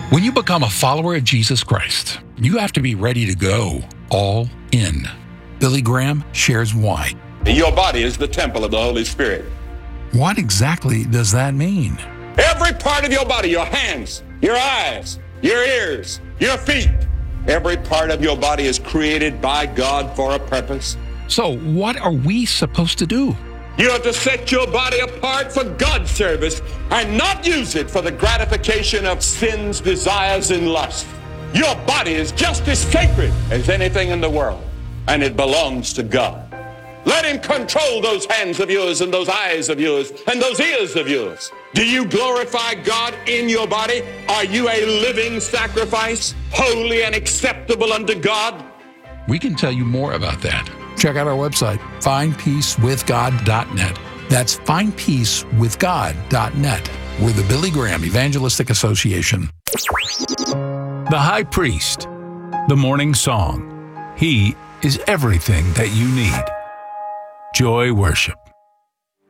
When you become a follower of Jesus Christ, you have to be ready to go all in. Billy Graham shares why. Your body is the temple of the Holy Spirit. What exactly does that mean? Every part of your body, your hands, your eyes, your ears, your feet, every part of your body is created by God for a purpose. So what are we supposed to do? You have to set your body apart for God's service and not use it for the gratification of sin's desires and lust. Your body is just as sacred as anything in the world, and it belongs to God. Let him control those hands of yours and those eyes of yours and those ears of yours. Do you glorify God in your body? Are you a living sacrifice, holy and acceptable unto God? We can tell you more about that. Check out our website, findpeacewithgod.net. That's findpeacewithgod.net. We're the Billy Graham Evangelistic Association. The High Priest, the morning song. He is everything that you need. Joy Worship.